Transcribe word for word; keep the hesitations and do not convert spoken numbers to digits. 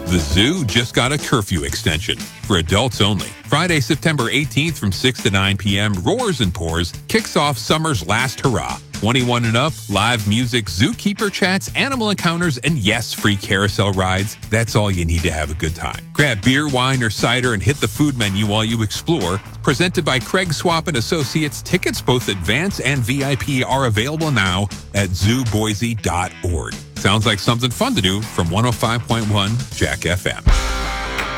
The zoo just got a curfew extension for adults only. Friday, September eighteenth from six to nine p.m., Roars and Pours kicks off summer's last hurrah. twenty-one and up, live music, zookeeper chats, animal encounters, and yes, free carousel rides. That's all you need to have a good time. Grab beer, wine, or cider and hit the food menu while you explore. Presented by Craig Swap and Associates, tickets both advance and V I P are available now at zoo boise dot org. Sounds like something fun to do from one oh five point one Jack F M.